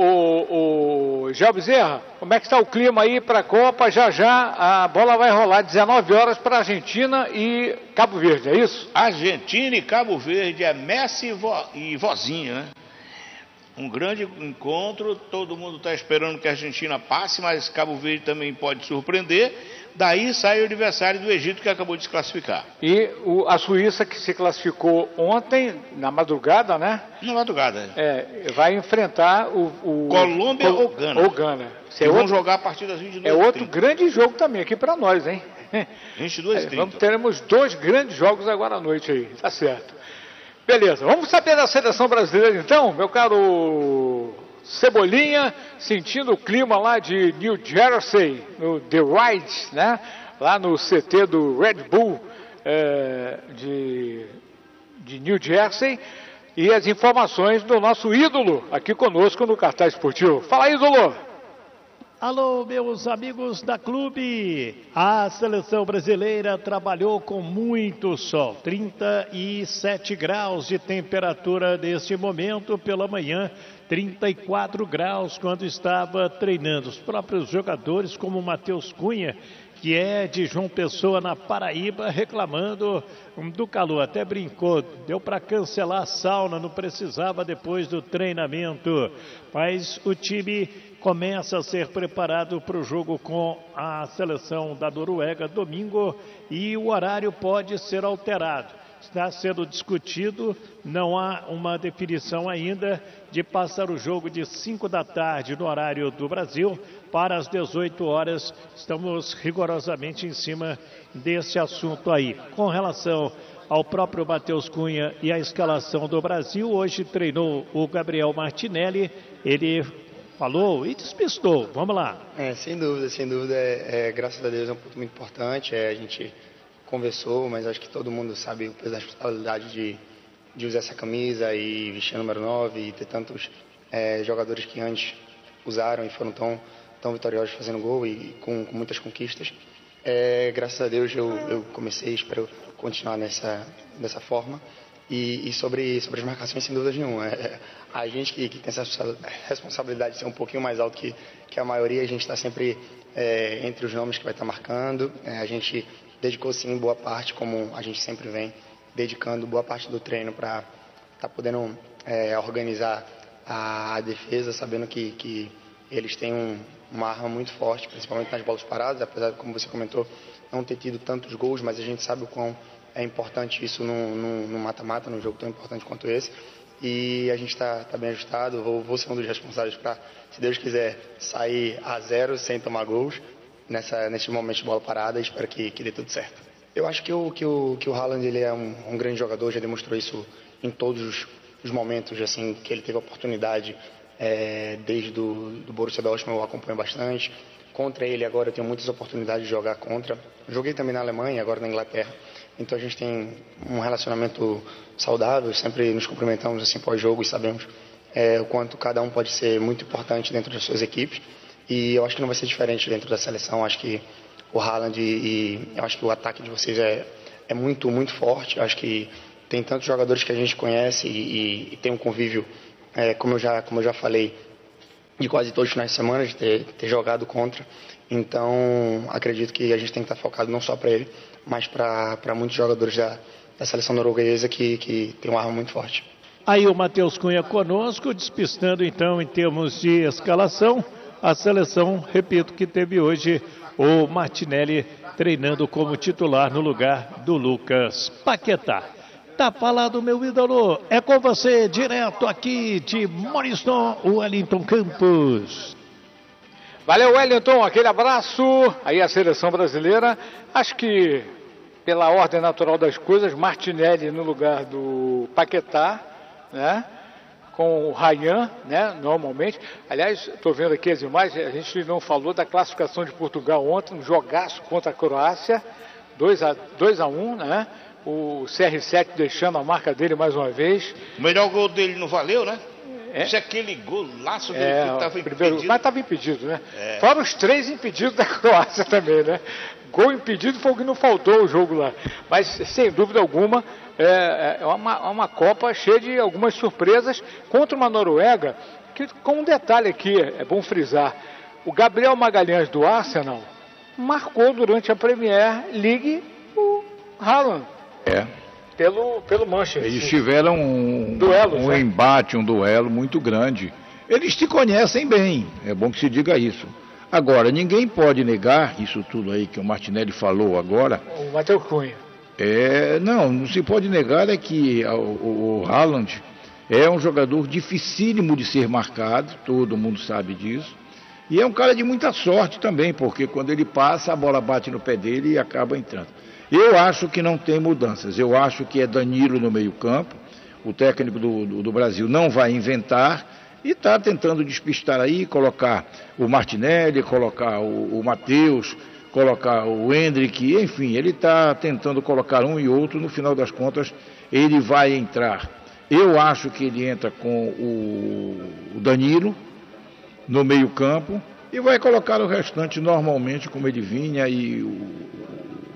ô, ô, Gel Bezerra, como é que está o clima aí para a Copa? Já já a bola vai rolar, dezenove horas para Argentina e Cabo Verde, é isso? Argentina e Cabo Verde, é Messi e, vo, e vozinho, né? Um grande encontro, todo mundo está esperando que a Argentina passe, mas Cabo Verde também pode surpreender. Daí sai o adversário do Egito, que acabou de se classificar. E o, a Suíça, que se classificou ontem, na madrugada, né? Na madrugada. É, vai enfrentar o... o Colômbia o, ou Gana. Ou Gana. E É vão outro, jogar a partir das vinte e duas é e outro trinta. grande jogo também aqui para nós, hein? vinte e duas e É, trinta. vamos, teremos dois grandes jogos agora à noite aí, tá certo. Beleza, vamos saber da seleção brasileira então, meu caro Cebolinha, sentindo o clima lá de New Jersey, no The Ride, né? Lá no C T do Red Bull é, de, de New Jersey, e as informações do nosso ídolo aqui conosco no Cartaz Esportivo. Fala, ídolo! Alô, meus amigos da clube. A seleção brasileira trabalhou com muito sol. trinta e sete graus de temperatura neste momento pela manhã. trinta e quatro graus quando estava treinando. Os próprios jogadores, como o Matheus Cunha, que é de João Pessoa, na Paraíba, reclamando do calor. Até brincou, deu para cancelar a sauna, não precisava depois do treinamento. Mas o time começa a ser preparado para o jogo com a seleção da Noruega domingo, e o horário pode ser alterado. Está sendo discutido, não há uma definição ainda de passar o jogo de cinco da tarde no horário do Brasil para as dezoito horas. Estamos rigorosamente em cima desse assunto aí. Com relação ao próprio Matheus Cunha e a escalação do Brasil, hoje treinou o Gabriel Martinelli. Ele falou e despistou. Vamos lá. É, sem dúvida, sem dúvida. É, é, graças a Deus é um ponto muito importante. É, a gente conversou, mas acho que todo mundo sabe o peso da responsabilidade de, de usar essa camisa e vestir o número nove e ter tantos é, jogadores que antes usaram e foram tão, tão vitoriosos fazendo gol e com, com muitas conquistas. É, graças a Deus eu, eu comecei e espero continuar nessa, dessa forma. E, e sobre, sobre as marcações, sem dúvida nenhuma. É, a gente que, que tem essa responsabilidade de ser um pouquinho mais alto que, que a maioria, a gente está sempre é, entre os nomes que vai estar tá marcando. É, a gente dedicou sim boa parte, como a gente sempre vem, dedicando boa parte do treino para estar tá podendo é, organizar a, a defesa, sabendo que, que eles têm um, uma arma muito forte, principalmente nas bolas paradas, apesar de, como você comentou, não ter tido tantos gols, mas a gente sabe o quão é importante isso no mata-mata, num jogo tão importante quanto esse. E a gente está tá bem ajustado. Vou, vou ser um dos responsáveis para, se Deus quiser, sair a zero sem tomar gols nessa, nesse momento de bola parada. Espero que, que dê tudo certo. Eu acho que o, que o, que o Haaland ele é um, um grande jogador, já demonstrou isso em todos os, os momentos assim, que ele teve a oportunidade. É, desde do, do Borussia Dortmund eu acompanho bastante. Contra ele agora eu tenho muitas oportunidades de jogar contra. Joguei também na Alemanha, agora na Inglaterra. Então a gente tem um relacionamento saudável, sempre nos cumprimentamos assim pós-jogo e sabemos é, o quanto cada um pode ser muito importante dentro das suas equipes. E eu acho que não vai ser diferente dentro da seleção. Acho que o Haaland e, e eu acho que o ataque de vocês é, é muito, muito forte. Eu acho que tem tantos jogadores que a gente conhece e, e, e tem um convívio, é, como, eu já, como eu já falei, de quase todos os finais de semana, de ter, ter jogado contra. Então acredito que a gente tem que estar focado não só para ele, mas para muitos jogadores da, da seleção norueguesa que, que tem uma arma muito forte. Aí o Matheus Cunha conosco, despistando então em termos de escalação, a seleção, repito, que teve hoje o Martinelli treinando como titular no lugar do Lucas Paquetá. Tá falado, meu ídolo, é com você, direto aqui de Morriston, Wellington Campos. Valeu, Wellington, aquele abraço. Aí a seleção brasileira, acho que pela ordem natural das coisas, Martinelli no lugar do Paquetá, né? Com o Ryan, né? Normalmente. Aliás, estou vendo aqui as imagens, a gente não falou da classificação de Portugal ontem, um jogaço contra a Croácia, dois a um, né? O C R sete deixando a marca dele mais uma vez. O melhor gol dele não valeu, né? É. Isso é aquele golaço dele é, que estava impedido. Mas estava impedido, né? É. Fora os três impedidos da Croácia também, né? Gol impedido foi o que não faltou o jogo lá. Mas, sem dúvida alguma, é, é uma, uma Copa cheia de algumas surpresas contra uma Noruega, que, com um detalhe aqui, é bom frisar, o Gabriel Magalhães do Arsenal marcou durante a Premier League o Haaland. É. Pelo, pelo Manchester. Eles tiveram um, Duelos, um né? embate, um duelo muito grande. Eles se conhecem bem, é bom que se diga isso. Agora, ninguém pode negar isso tudo aí que o Martinelli falou agora. O Matheus Cunha. É, não, não se pode negar é que o, o, o Haaland é um jogador dificílimo de ser marcado, todo mundo sabe disso. E é um cara de muita sorte também, porque quando ele passa, a bola bate no pé dele e acaba entrando. Eu acho que não tem mudanças, eu acho que é Danilo no meio campo, o técnico do, do, do Brasil não vai inventar e está tentando despistar aí, colocar o Martinelli, colocar o, o Matheus, colocar o Hendrick, enfim, ele está tentando colocar um e outro, no final das contas ele vai entrar. Eu acho que ele entra com o, o Danilo no meio campo e vai colocar o restante normalmente como ele vinha e o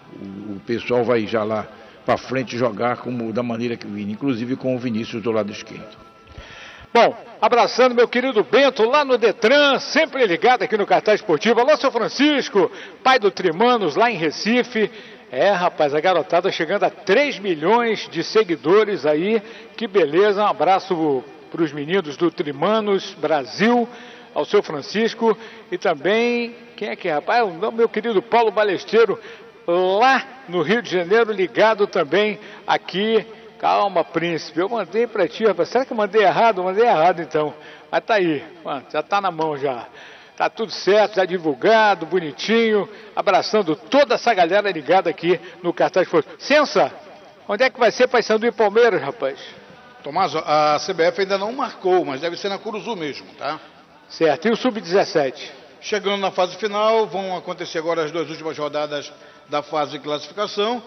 O pessoal vai já lá para frente jogar como, da maneira que vinha, inclusive com o Vinícius do lado esquerdo. Bom, abraçando meu querido Bento lá no Detran, sempre ligado aqui no Cartaz Esportivo. Alô, seu Francisco, pai do Trimanos lá em Recife. É, rapaz, a garotada chegando a três milhões de seguidores aí. Que beleza, um abraço para os meninos do Trimanos Brasil, ao seu Francisco e também, quem é que é, rapaz? O meu querido Paulo Balesteiro, lá no Rio de Janeiro, ligado também aqui. Calma, príncipe, eu mandei para ti, rapaz. Será que eu mandei errado? Eu mandei errado, então. Mas tá aí, mano, já tá na mão já. Tá tudo certo, já divulgado, bonitinho. Abraçando toda essa galera ligada aqui no Cartaz Esportivo. Sensa, onde é que vai ser Paysandu e Palmeiras, rapaz? Tomás, a C B F ainda não marcou, mas deve ser na Curuzu mesmo, tá? Certo, e o sub dezessete? Chegando na fase final, vão acontecer agora as duas últimas rodadas da fase de classificação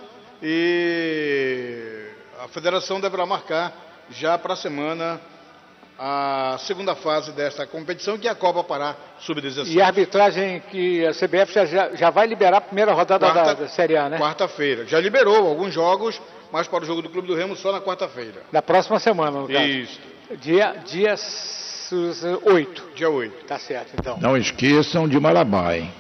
e a federação deverá marcar já para a semana a segunda fase desta competição, que é a Copa Pará sub dezessete. E a arbitragem que a C B F já, já vai liberar a primeira rodada quarta, da, da Série A, né? Quarta-feira. Já liberou alguns jogos, mas para o jogo do Clube do Remo só na quarta-feira. Na próxima semana, no caso. Isso. Dia, dia oito. Dia oito. Tá certo, então. Não esqueçam de Marabá, hein?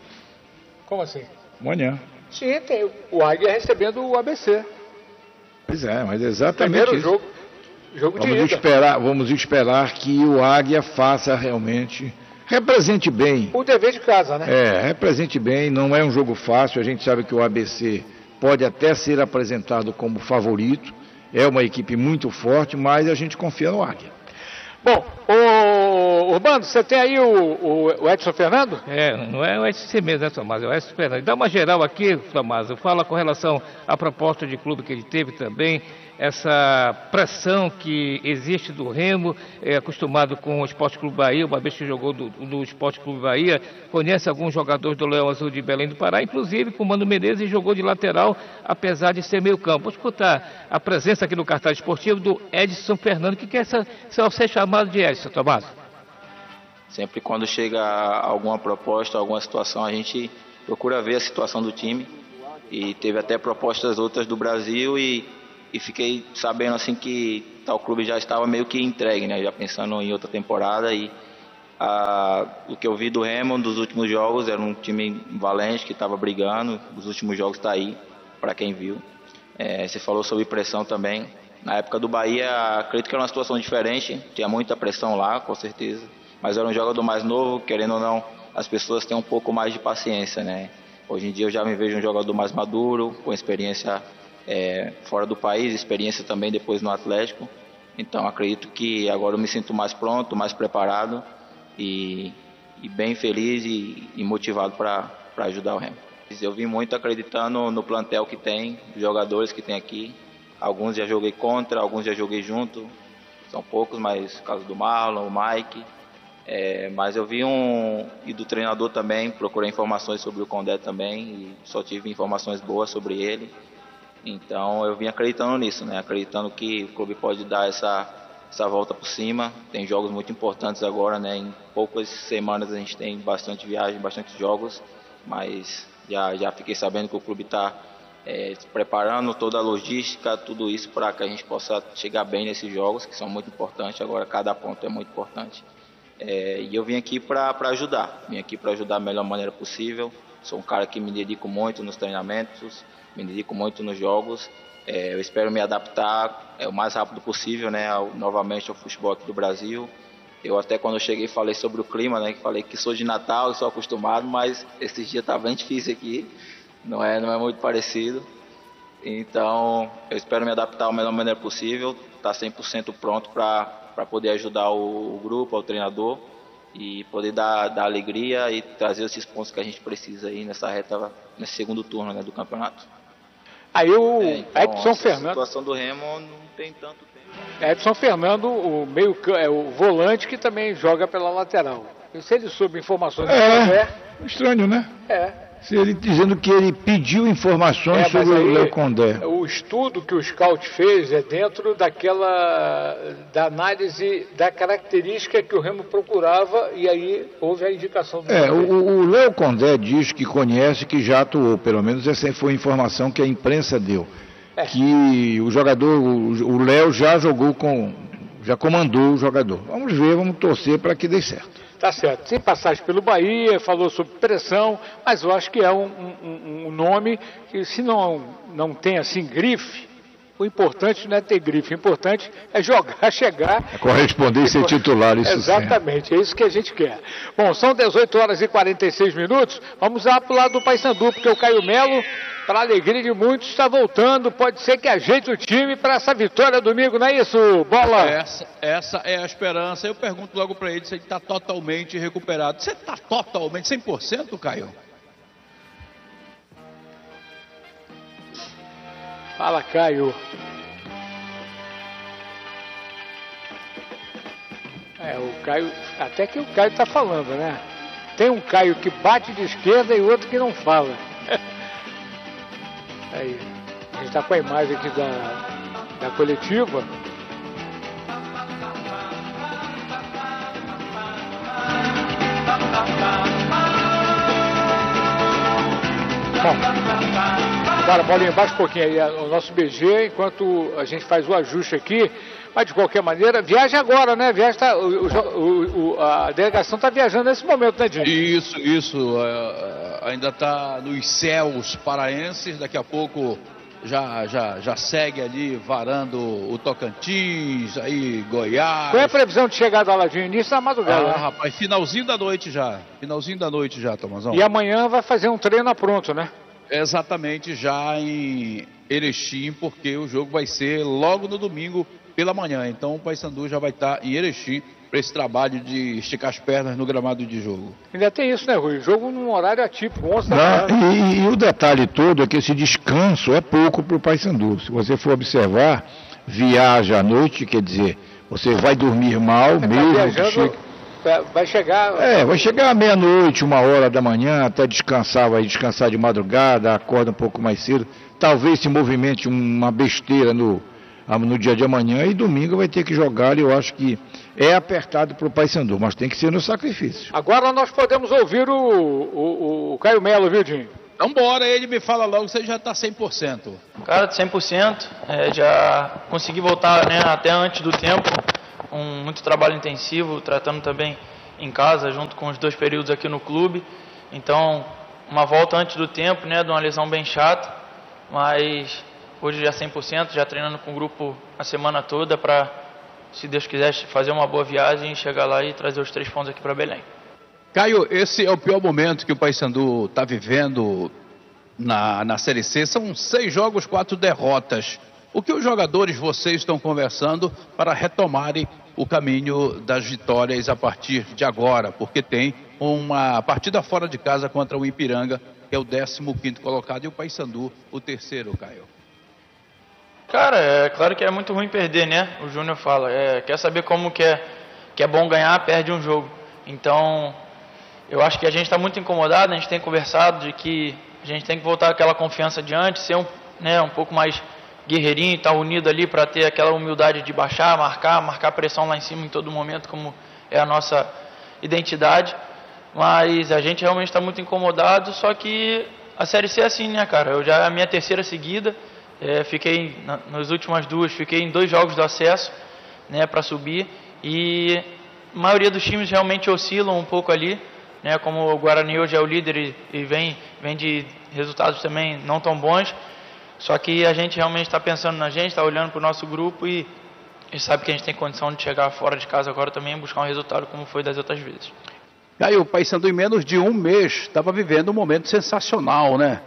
Como assim? Amanhã. Sim, tem o Águia recebendo o A B C. Pois é, mas exatamente Primeiro isso. jogo, jogo vamos de ida. esperar, vamos esperar que o Águia faça realmente, represente bem. O dever de casa, né? É, represente bem, não é um jogo fácil, a gente sabe que o A B C pode até ser apresentado como favorito, é uma equipe muito forte, mas a gente confia no Águia. Bom, o Urbano, você tem aí o, o Edson Fernando? É, não é o Edson mesmo, né, Tomás? É o Edson Fernando. Dá uma geral aqui, Tomás. Fala com relação à proposta de clube que ele teve também, essa pressão que existe do Remo, é acostumado com o Esporte Clube Bahia, uma vez que jogou do, do Esporte Clube Bahia, conhece alguns jogadores do Leão Azul de Belém do Pará, inclusive com o Mano Menezes, jogou de lateral, apesar de ser meio campo. Vou escutar a presença aqui no cartaz esportivo do Edson Fernando, que quer ser, ser chamado de Edson, Tomás. Sempre quando chega alguma proposta, alguma situação, a gente procura ver a situação do time, e teve até propostas outras do Brasil, e E fiquei sabendo assim que tal clube já estava meio que entregue, né? Já pensando em outra temporada. E a, o que eu vi do Remo dos últimos jogos era um time valente que estava brigando. Os últimos jogos está aí, para quem viu. É, você falou sobre pressão também. Na época do Bahia, acredito que era uma situação diferente. Tinha muita pressão lá, com certeza. Mas era um jogador mais novo, querendo ou não, as pessoas têm um pouco mais de paciência, né? Hoje em dia eu já me vejo um jogador mais maduro, com experiência É, fora do país, experiência também depois no Atlético. Então acredito que agora eu me sinto mais pronto, mais preparado e, e bem feliz e, e motivado para ajudar o Remo. Eu vim muito acreditando no plantel que tem, os jogadores que tem aqui. Alguns já joguei contra, alguns já joguei junto, são poucos, mas caso do Marlon, o Mike. É, mas eu vi um, e do treinador também, procurei informações sobre o Condé também e só tive informações boas sobre ele. Então eu vim acreditando nisso, né? Acreditando que o clube pode dar essa, essa volta por cima. Tem jogos muito importantes agora, né? Em poucas semanas a gente tem bastante viagem, bastante jogos, mas já, já fiquei sabendo que o clube está é, preparando toda a logística, tudo isso para que a gente possa chegar bem nesses jogos, que são muito importantes. Agora cada ponto é muito importante. É, e eu vim aqui para ajudar, vim aqui para ajudar da melhor maneira possível. Sou um cara que me dedico muito nos treinamentos, me dedico muito nos jogos. É, eu espero me adaptar é, o mais rápido possível, né, ao, novamente ao futebol aqui do Brasil. Eu até quando eu cheguei falei sobre o clima, né, que falei que sou de Natal, sou acostumado, mas esses dias tá bem difícil aqui, não é, não é muito parecido. Então eu espero me adaptar da melhor maneira possível, estar cem por cento pronto para poder ajudar o, o grupo, o treinador, e poder dar, dar alegria e trazer esses pontos que a gente precisa aí nessa reta, nesse segundo turno, né, do campeonato. Aí o é, então, Edson Fernando. A situação do Remo não tem tanto tempo. Edson Fernando, o meio é o volante que também joga pela lateral. E se ele soube informações do É, estranho, né? É. Se ele dizendo que ele pediu informações É, sobre aí, o Léo Condé. O estudo que o scout fez é dentro daquela da análise da característica que o Remo procurava, e aí houve a indicação do É, o, o Léo Condé diz que conhece, que já atuou, pelo menos essa foi a informação que a imprensa deu. É. Que o jogador, o Léo já jogou com, já comandou o jogador. Vamos ver, vamos torcer para que dê certo. Tá certo, sem passagem pelo Bahia, falou sobre pressão, mas eu acho que é um, um, um nome que, se não, não tem assim grife, o importante não é ter grife, o importante é jogar, chegar. É corresponder e ser titular, isso Exatamente, sempre. É isso que a gente quer. Bom, são dezoito horas e quarenta e seis minutos, vamos lá pro lado do Paysandu, porque o Caio Melo, para alegria de muitos, está voltando, pode ser que ajeite o time para essa vitória domingo, não é isso, Bola? Essa, essa é a esperança. Eu pergunto logo para ele se ele está totalmente recuperado. Você está totalmente, cem por cento, Caio? Fala, Caio. É, o Caio, até que o Caio tá falando, né? Tem um Caio que bate de esquerda e outro que não fala. Aí, a gente está com a imagem aqui da, da coletiva. Bom, agora, Paulinho, baixa um pouquinho aí o nosso B G enquanto a gente faz o ajuste aqui. Mas, de qualquer maneira, viaja agora, né? Viaja tá, o, o, o, a delegação está viajando nesse momento, né, Dinho? Isso, isso. Uh, ainda está nos céus paraenses. Daqui a pouco já, já, já segue ali varando o Tocantins, aí Goiás. Qual é a previsão de chegada lá, Dinho? Início da madrugada, Ah, né? rapaz, finalzinho da noite já. Finalzinho da noite já, Tomazão. E amanhã vai fazer um treino pronto, né? Exatamente, já em Erechim, porque o jogo vai ser logo no domingo pela manhã. Então o Paysandu já vai estar em Erechim para esse trabalho de esticar as pernas no gramado de jogo. Ainda tem isso, né, Rui? Jogo num horário atípico, onze da Não, tarde. e, e o detalhe todo é que esse descanso é pouco para o Paysandu. Se você for observar, viaja à noite, quer dizer, você vai dormir mal Tá mesmo. viajando, chega- vai- vai chegar... É, vai chegar à meia-noite, uma hora da manhã, até descansar, vai descansar de madrugada, acorda um pouco mais cedo. Talvez se movimente uma besteira no, no dia de amanhã e domingo vai ter que jogar. E eu acho que é apertado para o Paysandu, mas tem que ser no sacrifício. Agora nós podemos ouvir o, o, o Caio Melo, viu, Dinho? Então bora, ele me fala logo, você já está cem por cento. Cara, cem por cento, é, já consegui voltar, né, até antes do tempo, um muito trabalho intensivo, tratando também em casa, junto com os dois períodos aqui no clube. Então, uma volta antes do tempo, né, de uma lesão bem chata, mas hoje já cem por cento, já treinando com o grupo a semana toda para, se Deus quiser, fazer uma boa viagem, chegar lá e trazer os três pontos aqui para Belém. Caio, esse é o pior momento que o Paysandu está vivendo na, na Série C. São seis jogos, quatro derrotas. O que os jogadores, vocês, estão conversando para retomarem o caminho das vitórias a partir de agora? Porque tem uma partida fora de casa contra o Ipiranga, que é o décimo quinto colocado, e o Paysandu, o terceiro, Caio. Cara, é claro que é muito ruim perder, né? O Júnior fala, é, quer saber como que é, que é bom ganhar, perde um jogo. Então, eu acho que a gente está muito incomodado, a gente tem conversado de que a gente tem que voltar àquela confiança de antes, ser um, né, um pouco mais guerreirinho, estar unido ali para ter aquela humildade de baixar, marcar, marcar pressão lá em cima em todo momento, como é a nossa identidade. Mas a gente realmente está muito incomodado, só que a Série C é assim, né, cara? Eu já é a minha terceira seguida, é, fiquei na, nas últimas duas, fiquei em dois jogos do acesso, né, para subir, e a maioria dos times realmente oscilam um pouco ali, né, como o Guarani hoje é o líder e, e vem, vem de resultados também não tão bons, só que a gente realmente está pensando na gente, está olhando para o nosso grupo e, e sabe que a gente tem condição de chegar fora de casa agora também e buscar um resultado como foi das outras vezes. Caio, o Paysandu em menos de um mês estava vivendo um momento sensacional, né?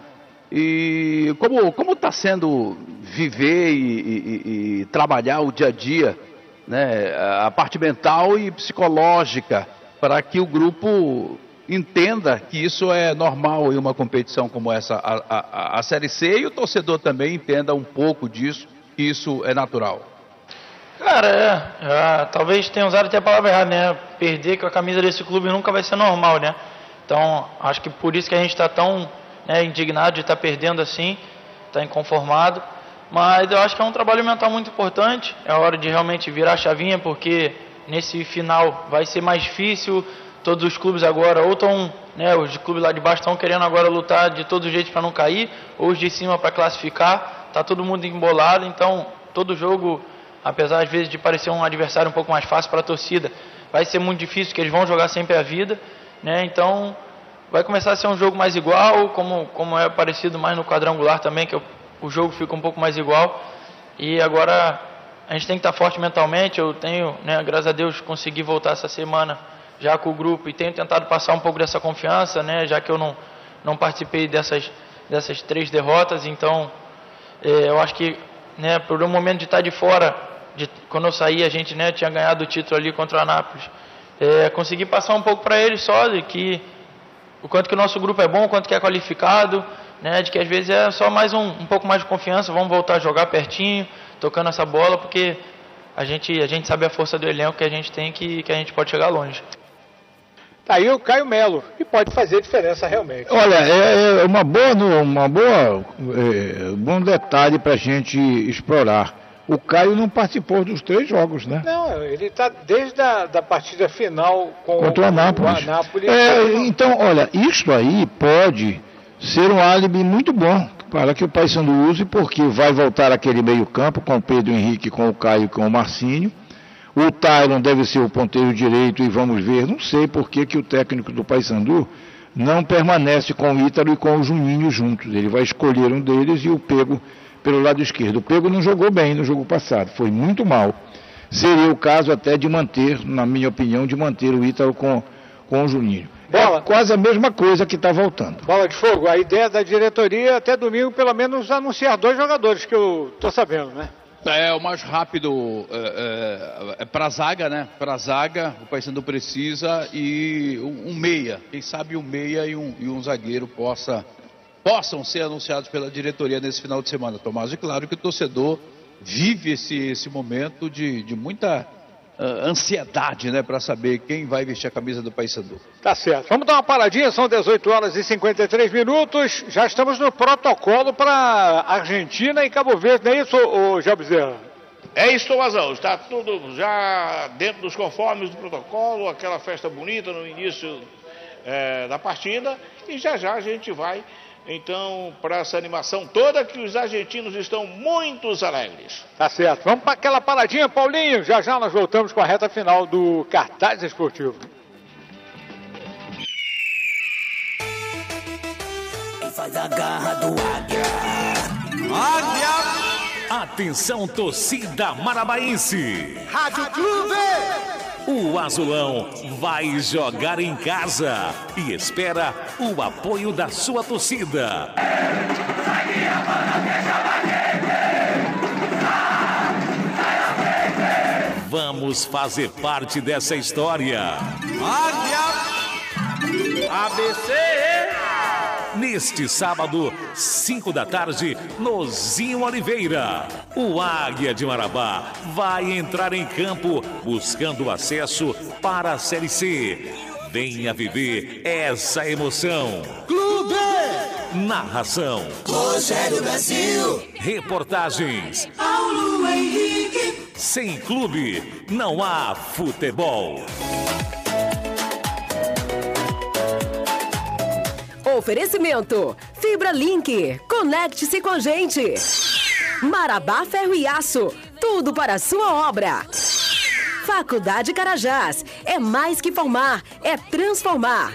E como como está sendo viver e, e, e trabalhar o dia a dia, né? A parte mental e psicológica, para que o grupo entenda que isso é normal em uma competição como essa, a, a, a Série C, e o torcedor também entenda um pouco disso, que isso é natural. Cara, é, é, talvez tenha usado até a palavra errada, né? Perder com a camisa desse clube nunca vai ser normal, né? Então, acho que por isso que a gente está tão, né, indignado de estar tá perdendo assim, está inconformado. Mas eu acho que é um trabalho mental muito importante. É hora de realmente virar a chavinha, porque nesse final vai ser mais difícil. Todos os clubes agora, ou estão, né, os clubes lá de baixo estão querendo agora lutar de todos os jeitos para não cair, ou os de cima para classificar. Tá todo mundo embolado, então todo jogo, apesar às vezes de parecer um adversário um pouco mais fácil para a torcida, vai ser muito difícil, porque eles vão jogar sempre a vida, né? Então vai começar a ser um jogo mais igual, como, como é parecido mais no quadrangular também, que o, o jogo fica um pouco mais igual. E agora a gente tem que estar forte mentalmente. Eu tenho, né, graças a Deus, consegui voltar essa semana já com o grupo e tenho tentado passar um pouco dessa confiança, né, já que eu não, não participei dessas, dessas três derrotas. Então é, eu acho que, né, por um momento de estar de fora, de, quando eu saí, a gente, né, tinha ganhado o título ali contra o Anápolis. É, consegui passar um pouco para eles só de que o quanto que o nosso grupo é bom, o quanto que é qualificado, né, de que às vezes é só mais um, um pouco mais de confiança, vamos voltar a jogar pertinho, tocando essa bola, porque a gente, a gente sabe a força do elenco que a gente tem, que, que a gente pode chegar longe. Tá aí o Caio Melo, que pode fazer diferença realmente. Olha, é, é uma boa, uma boa, é, bom detalhe para a gente explorar. O Caio não participou dos três jogos, né? Não, ele está desde a da partida final com contra o Anápolis. O Anápolis. É, então, olha, isso aí pode ser um álibi muito bom para que o Paysandu use, porque vai voltar aquele meio-campo com o Pedro Henrique, com o Caio e com o Marcinho. O Tyron deve ser o ponteiro direito e vamos ver, não sei por que, que o técnico do Paysandu não permanece com o Ítalo e com o Juninho juntos. Ele vai escolher um deles e o Pego pelo lado esquerdo. O Pego não jogou bem no jogo passado, foi muito mal. Seria o caso até de manter, na minha opinião, de manter o Ítalo com, com o Juninho. Bola. É quase a mesma coisa que está voltando. Bola de fogo, a ideia da diretoria até domingo, pelo menos, anunciar dois jogadores, que eu estou sabendo, né? É o mais rápido é, é, é para a zaga, né? Para a zaga, o Paysandu precisa e um, um meia. Quem sabe um meia e um, e um zagueiro possa, possam ser anunciados pela diretoria nesse final de semana, Tomás. E claro que o torcedor vive esse, esse momento de, de muita uh, ansiedade, né? Para saber quem vai vestir a camisa do Paysandu. Tá certo. Vamos dar uma paradinha, são dezoito horas e cinquenta e três minutos. Já estamos no protocolo para Argentina e Cabo Verde, não é isso, ô Gé Bezerra? É isso, Tomazão. Está tudo já dentro dos conformes do protocolo, aquela festa bonita no início é, da partida. E já já a gente vai, então, para essa animação toda, que os argentinos estão muito alegres. Tá certo. Vamos para aquela paradinha, Paulinho. Já já nós voltamos com a reta final do Cartaz Esportivo. Faz a garra do águia. Águia! Atenção, torcida marabaense. Rádio Clube! O Azulão vai jogar em casa e espera o apoio da sua torcida. Vamos fazer parte dessa história. Águia! A B C! Neste sábado, cinco da tarde, no Zinho Oliveira, o Águia de Marabá vai entrar em campo buscando acesso para a Série C. Venha viver essa emoção. Clube! Narração: Rogério Brasil. Reportagens: Paulo Henrique. Sem clube, não há futebol. Oferecimento: Fibra Link. Conecte-se com a gente. Marabá Ferro e Aço. Tudo para a sua obra. Faculdade Carajás. É mais que formar, é transformar.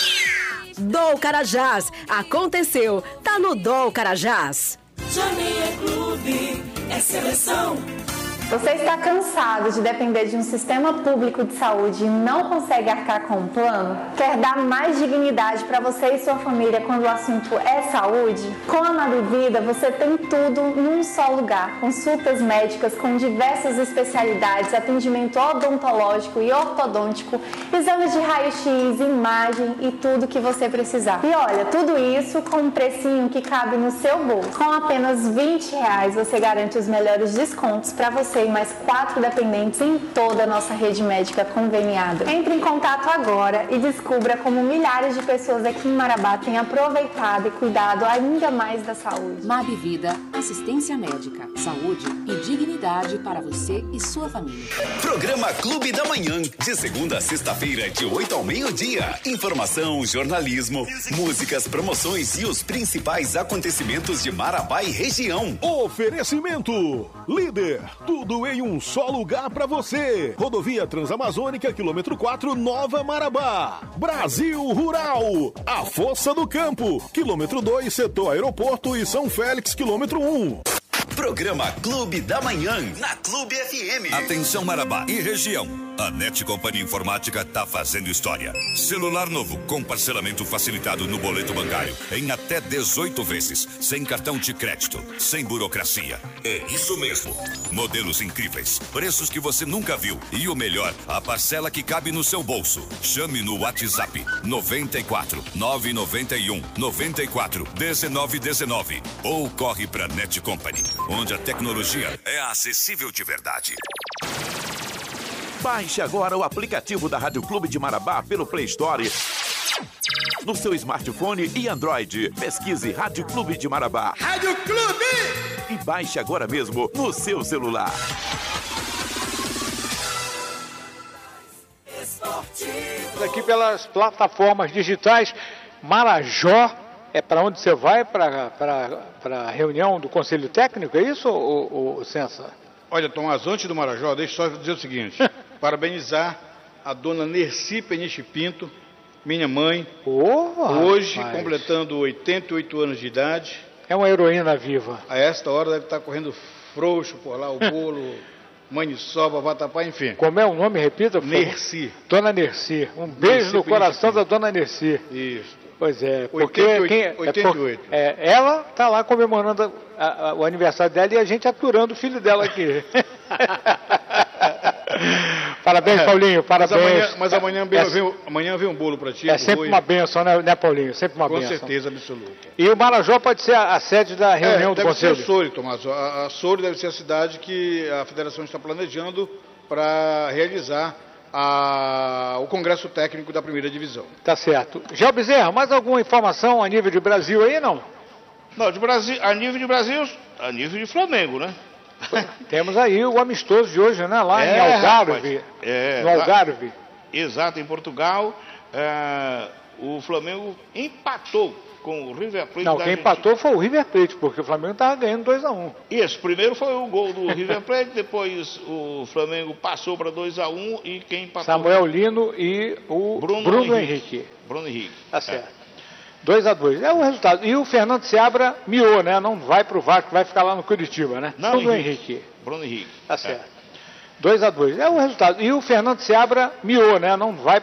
Dol Carajás. Aconteceu. Tá no Dol Carajás. Jamie é clube, é seleção. Você está cansado de depender de um sistema público de saúde e não consegue arcar com um plano? Quer dar mais dignidade para você e sua família quando o assunto é saúde? Com a Nabivida você tem tudo num só lugar. Consultas médicas com diversas especialidades, atendimento odontológico e ortodôntico, exames de raio-x, imagem e tudo que você precisar. E olha, tudo isso com um precinho que cabe no seu bolso. Com apenas vinte reais você garante os melhores descontos para você e mais quatro dependentes em toda a nossa rede médica conveniada. Entre em contato agora e descubra como milhares de pessoas aqui em Marabá têm aproveitado e cuidado ainda mais da saúde. Mabivida, assistência médica, saúde e dignidade para você e sua família. Programa Clube da Manhã, de segunda a sexta-feira, de oito ao meio-dia. Informação, jornalismo, músicas, promoções e os principais acontecimentos de Marabá e região. Oferecimento: Líder, tudo em um só lugar para você. Rodovia Transamazônica, quilômetro quatro, Nova Marabá. Brasil Rural, a Força do Campo, quilômetro dois, setor aeroporto e São Félix, quilômetro um. Programa Clube da Manhã, na Clube F M. Atenção Marabá e região. A Net Companhia Informática tá fazendo história. Celular novo com parcelamento facilitado no boleto bancário em até dezoito vezes, sem cartão de crédito, sem burocracia. É isso mesmo. Modelos incríveis, preços que você nunca viu e o melhor, a parcela que cabe no seu bolso. Chame no WhatsApp noventa e quatro, nove noventa e um, noventa e quatro, dezenove dezenove ou corre pra Net Company, onde a tecnologia é acessível de verdade. Baixe agora o aplicativo da Rádio Clube de Marabá pelo Play Store, no seu smartphone e Android. Pesquise Rádio Clube de Marabá. Rádio Clube! E baixe agora mesmo no seu celular. Aqui pelas plataformas digitais, Marajó é para onde você vai? Para a reunião do Conselho Técnico, é isso, ou, ou, Sensa? Olha, Tomás, antes do Marajó, deixa eu só dizer o seguinte, parabenizar a dona Nerci Peniche Pinto, minha mãe, oh, hoje rapaz. completando oitenta e oito anos de idade. É uma heroína viva. A esta hora deve estar correndo frouxo por lá, o bolo, maniçoba, vatapá, enfim. Como é o nome, repita? Por Nerci. Dona Nerci. Um beijo Nerci no coração Peniche da Dona Nerci. Isso. Pois é, porque oitenta e oito, quem, é, oitenta e oito. É, ela está lá comemorando a, a, o aniversário dela e a gente aturando o filho dela aqui. Parabéns, É, Paulinho, parabéns. Mas amanhã, mas amanhã, é, vem, amanhã vem um bolo para ti. É sempre Rui. uma benção, né, né, Paulinho? Sempre uma Com benção. certeza absoluta. E o Marajó pode ser a, a sede da reunião é, do deve Conselho? ser a Soure, Tomás. A, a Soure deve ser a cidade que a federação está planejando para realizar a, o Congresso Técnico da Primeira Divisão. Tá certo. Gel Bezerra, mais alguma informação a nível de Brasil aí, não? Não, de Brasil, a nível de Brasil, a nível de Flamengo, né? Temos aí o amistoso de hoje, né? Lá É, em Algarve. rapaz, é, no Algarve. Lá, exato, em Portugal. É, o Flamengo empatou com o River Plate. Não, da quem Argentina. empatou foi o River Plate, porque o Flamengo estava ganhando dois a um. Isso, primeiro foi o gol do River Plate, depois o Flamengo passou para dois a um e quem empatou... Samuel Lino e o Bruno, Bruno Henrique. Henrique. Bruno Henrique. Tá certo. dois a dois. É o resultado. E o Fernando Seabra miou, né? Não vai pro Vasco, vai ficar lá no Curitiba, né? Não, Bruno Henrique. Henrique. Bruno Henrique. Tá certo. dois a dois. É o resultado. E o Fernando Seabra miou, né? Não vai